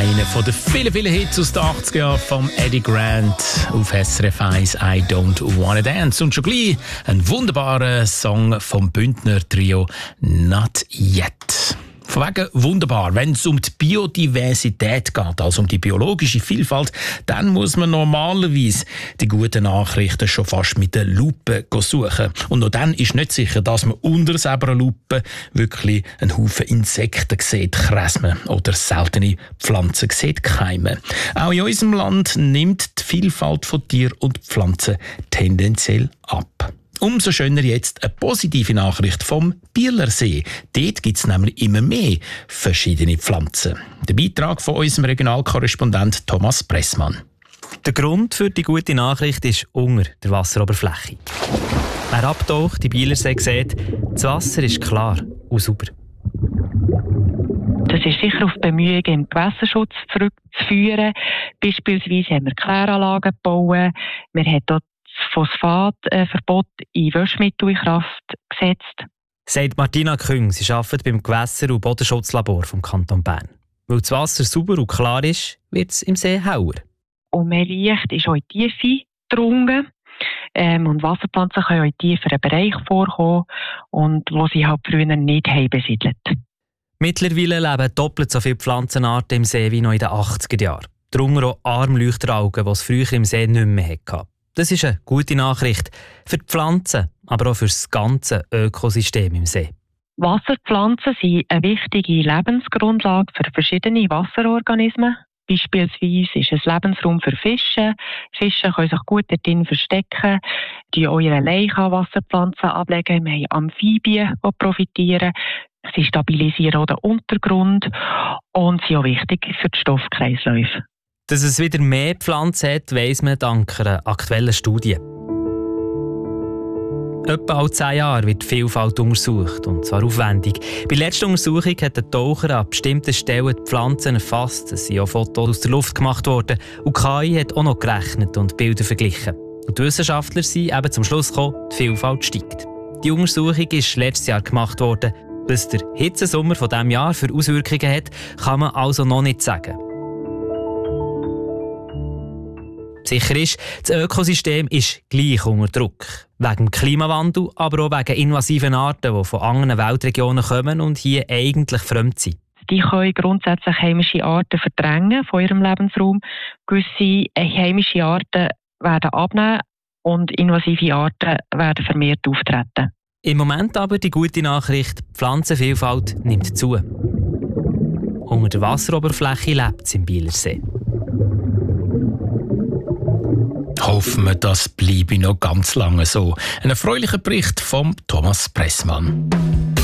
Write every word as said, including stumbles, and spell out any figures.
Einer von den vielen, vielen Hits aus den achtziger Jahren von Eddie Grant auf S R F eins, I Don't Wanna Dance. Und schon gleich ein wunderbarer Song vom Bündner Trio Not Yet. Von wegen wunderbar. Wenn es um die Biodiversität geht, also um die biologische Vielfalt, dann muss man normalerweise die guten Nachrichten schon fast mit der Lupe suchen. Und noch dann ist nicht sicher, dass man unter einer Lupe wirklich einen Haufen Insekten sieht, Kresmen oder seltene Pflanzen sieht, Keime. Auch in unserem Land nimmt die Vielfalt von Tier und Pflanzen tendenziell ab. Umso schöner jetzt eine positive Nachricht vom Bielersee. Dort gibt es nämlich immer mehr verschiedene Pflanzen. Der Beitrag von unserem Regionalkorrespondent Thomas Pressmann. Der Grund für die gute Nachricht ist unter der Wasseroberfläche. Wer abtaucht, die Bielersee sieht, das Wasser ist klar und sauber. Das ist sicher auf Bemühungen im Gewässerschutz zurückzuführen. Beispielsweise haben wir Kläranlagen gebaut. Wir haben dort das Phosphatverbot in Waschmittel in Kraft gesetzt. Sagt Martina Küng, sie arbeitet beim Gewässer- und Bodenschutzlabor vom Kanton Bern. Weil das Wasser sauber und klar ist, wird es im See hauer. Und mehr Licht ist auch in die Tiefe gedrungen. Ähm, und Wasserpflanzen können auch in tieferen Bereichen vorkommen, und wo sie halt früher nicht haben besiedelt. Mittlerweile leben doppelt so viele Pflanzenarten im See wie noch in den achtziger Jahren. Darunter auch Armleuchteralgen, die es früher im See nicht mehr hatte. Das ist eine gute Nachricht für die Pflanzen, aber auch für das ganze Ökosystem im See. Wasserpflanzen sind eine wichtige Lebensgrundlage für verschiedene Wasserorganismen. Beispielsweise ist es Lebensraum für Fische. Fische können sich gut darin verstecken, die eure Leichen an Wasserpflanzen ablegen. Wir haben Amphibien, die profitieren. Sie stabilisieren auch den Untergrund und sind auch wichtig für die Stoffkreisläufe. Dass es wieder mehr Pflanzen hat, weiss man dank einer aktuellen Studie. Etwa alle zehn Jahre wird die Vielfalt untersucht, und zwar aufwendig. Bei der letzten Untersuchung hat der Taucher an bestimmten Stellen die Pflanzen erfasst. Es sind auch Fotos aus der Luft gemacht worden. Und K I hat auch noch gerechnet und Bilder verglichen. Und die Wissenschaftler sind eben zum Schluss gekommen, die Vielfalt steigt. Die Untersuchung ist letztes Jahr gemacht worden. Was der Hitzesommer von diesem Jahr für Auswirkungen hat, kann man also noch nicht sagen. Sicher ist, das Ökosystem ist gleich unter Druck. Wegen dem Klimawandel, aber auch wegen invasiven Arten, die von anderen Weltregionen kommen und hier eigentlich fremd sind. Die können grundsätzlich heimische Arten verdrängen von ihrem Lebensraum. Gewisse heimische Arten werden abnehmen und invasive Arten werden vermehrt auftreten. Im Moment aber die gute Nachricht, die Pflanzenvielfalt nimmt zu. Unter der Wasseroberfläche lebt es im Bielersee. Hoffen wir, das bleibe noch ganz lange so. Ein erfreulicher Bericht von Thomas Pressmann.